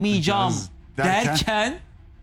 yapmayacağım derken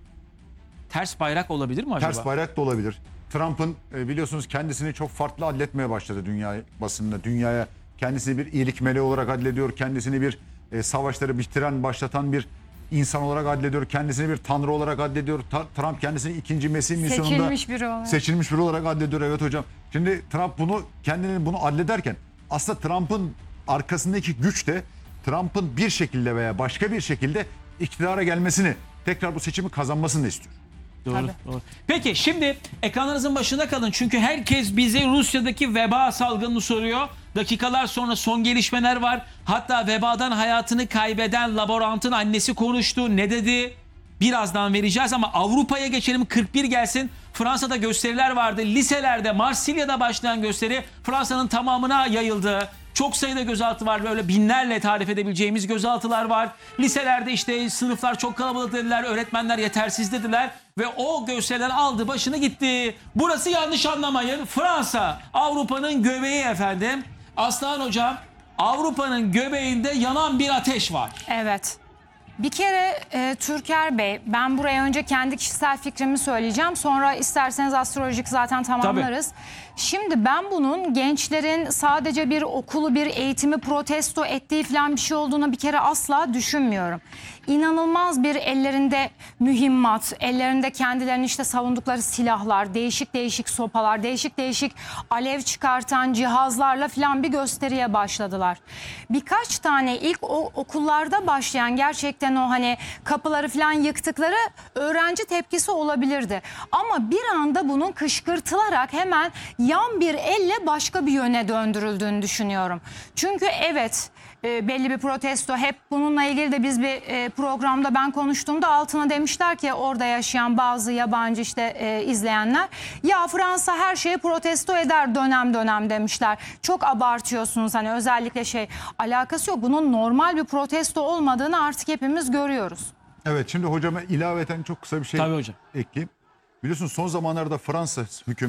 ters bayrak olabilir mi acaba? Ters bayrak da olabilir. Trump'ın biliyorsunuz kendisini çok farklı adletmeye başladı dünya basınında. Dünyaya kendisini bir iyilik meleği olarak adlediyor. Kendisini bir savaşları bitiren, başlatan bir insan olarak adlediyor. Kendisini bir tanrı olarak adlediyor. Trump kendisini ikinci Mesih misyonunda seçilmiş biri olarak adlediyor. Evet hocam. Şimdi Trump kendini bunu adlederken aslında Trump'ın arkasındaki güç de Trump'ın bir şekilde veya başka bir şekilde iktidara gelmesini, tekrar bu seçimi kazanmasını da istiyor. Doğru, doğru. Peki şimdi ekranlarınızın başında kalın. Çünkü herkes bize Rusya'daki veba salgınını soruyor. Dakikalar sonra son gelişmeler var. Hatta vebadan hayatını kaybeden laborantın annesi konuştu. Ne dedi? Birazdan vereceğiz ama Avrupa'ya geçelim. 41 gelsin. Fransa'da gösteriler vardı. Liselerde, Marsilya'da başlayan gösteri Fransa'nın tamamına yayıldı. Çok sayıda gözaltı var. Böyle binlerle tarif edebileceğimiz gözaltılar var. Liselerde işte sınıflar çok kalabalık dediler. Öğretmenler yetersiz dediler. Ve o gösteriler aldı başını gitti. Burası, yanlış anlamayın, Fransa. Avrupa'nın göbeği efendim. Aslan hocam, Avrupa'nın göbeğinde yanan bir ateş var. Evet. Bir kere Türker Bey, ben buraya önce kendi kişisel fikrimi söyleyeceğim. Sonra isterseniz astrolojik zaten tamamlarız. Tabii. Şimdi ben bunun gençlerin sadece bir okulu, bir eğitimi protesto ettiği falan bir şey olduğunu bir kere asla düşünmüyorum. İnanılmaz bir ellerinde mühimmat, ellerinde kendilerini işte savundukları silahlar, değişik değişik sopalar, değişik değişik alev çıkartan cihazlarla falan bir gösteriye başladılar. Birkaç tane ilk okullarda başlayan gerçekten o hani kapıları falan yıktıkları öğrenci tepkisi olabilirdi. Ama bir anda bunun kışkırtılarak hemen yan bir elle başka bir yöne döndürüldüğünü düşünüyorum. Çünkü evet, belli bir protesto, hep bununla ilgili de biz bir programda ben konuştuğumda altına demişler ki orada yaşayan bazı yabancı işte izleyenler, ya Fransa her şeyi protesto eder dönem dönem demişler. Çok abartıyorsunuz, hani özellikle alakası yok. Bunun normal bir protesto olmadığını artık hepimiz görüyoruz. Evet, şimdi hocama ilaveten çok kısa bir şey ekleyeyim. Biliyorsunuz son zamanlarda Fransa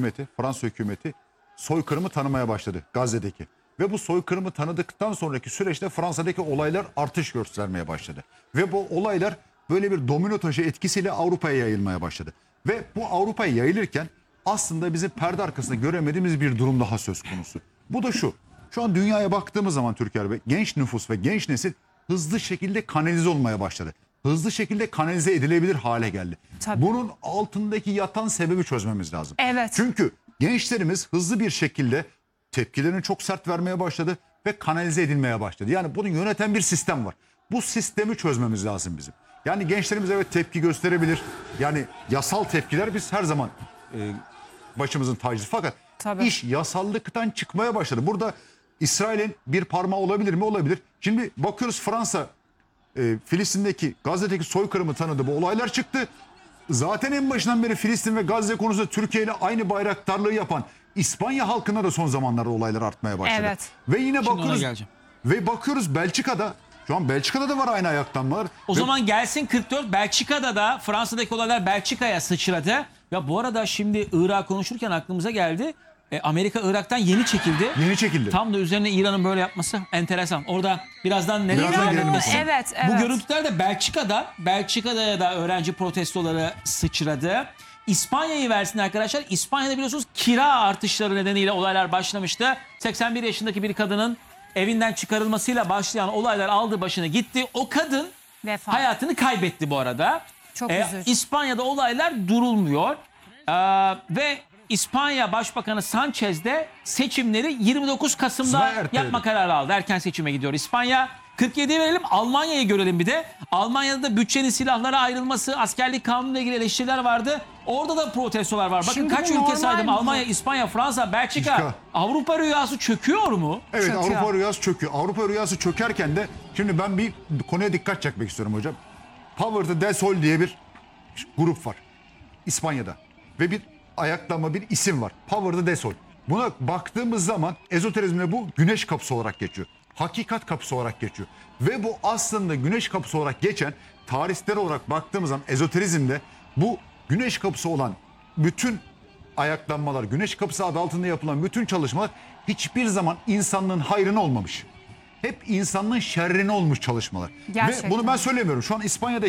hükümeti soykırımı tanımaya başladı Gazze'deki. Ve bu soykırımı tanıdıktan sonraki süreçte Fransa'daki olaylar artış göstermeye başladı. Ve bu olaylar böyle bir domino taşı etkisiyle Avrupa'ya yayılmaya başladı. Ve bu Avrupa'ya yayılırken aslında bizim perde arkasında göremediğimiz bir durum daha söz konusu. Bu da şu. Şu an dünyaya baktığımız zaman Türker Bey, genç nüfus ve genç nesil hızlı şekilde kanalize olmaya başladı. Hızlı şekilde kanalize edilebilir hale geldi. Tabii. Bunun altındaki yatan sebebi çözmemiz lazım. Evet. Çünkü gençlerimiz hızlı bir şekilde tepkilerini çok sert vermeye başladı ve kanalize edilmeye başladı. Yani bunu yöneten bir sistem var. Bu sistemi çözmemiz lazım bizim. Yani gençlerimiz evet tepki gösterebilir. Yani yasal tepkiler biz her zaman başımızın tacısı. Fakat iş yasallıktan çıkmaya başladı. Burada İsrail'in bir parmağı olabilir mi? Olabilir. Şimdi bakıyoruz Fransa Filistin'deki, Gazze'deki soykırımı tanıdı. Bu olaylar çıktı. Zaten en başından beri Filistin ve Gazze konusunda Türkiye ile aynı bayraktarlığı yapan İspanya halkına da son zamanlarda olaylar artmaya başladı. Evet. Ve yine bakıyoruz Belçika'da, şu an Belçika'da da var aynı ayaklanmalar. O zaman gelsin 44, Belçika'da da Fransa'daki olaylar Belçika'ya sıçradı. Ya bu arada şimdi Irak konuşurken aklımıza geldi. Amerika Irak'tan yeni çekildi. Yeni çekildi. Tam da üzerine İran'ın böyle yapması enteresan. Orada birazdan neler gelmesi. Evet. Bu görüntüler de Belçika'da da öğrenci protestoları sıçradı. İspanya'yı versin arkadaşlar. İspanya'da biliyorsunuz kira artışları nedeniyle olaylar başlamıştı. 81 yaşındaki bir kadının evinden çıkarılmasıyla başlayan olaylar aldı başını gitti. O kadın hayatını kaybetti bu arada. Çok üzücü. İspanya'da olaylar durulmuyor. Ve İspanya Başbakanı Sanchez de seçimleri 29 Kasım'da yapma kararı aldı. Erken seçime gidiyor İspanya. 47'ye verelim, Almanya'yı görelim bir de. Almanya'da da bütçenin silahlara ayrılması, askerlik kanunuyla ilgili eleştiriler vardı. Orada da protestolar var. Bakın şimdi kaç ülke saydım. Almanya, İspanya, Fransa, Belçika. Avrupa rüyası çöküyor mu? Evet, çöküyor. Avrupa rüyası çöküyor. Avrupa rüyası çökerken de şimdi ben bir konuya dikkat çekmek istiyorum hocam. Power del Sol diye bir grup var İspanya'da. Ve bir ayaklanma, bir isim var. Power del Sol. Buna baktığımız zaman ezoterizmde bu güneş kapısı olarak geçiyor. Hakikat kapısı olarak geçiyor. Ve bu aslında güneş kapısı olarak geçen, tarihsel olarak baktığımız zaman ezoterizmde bu güneş kapısı olan bütün ayaklanmalar, güneş kapısı adı altında yapılan bütün çalışmalar hiçbir zaman insanlığın hayrına olmamış. hep insanlığın şerrine olmuş çalışmalar. Ve Gerçekten. bunu ben söylemiyorum. Şu an İspanya'da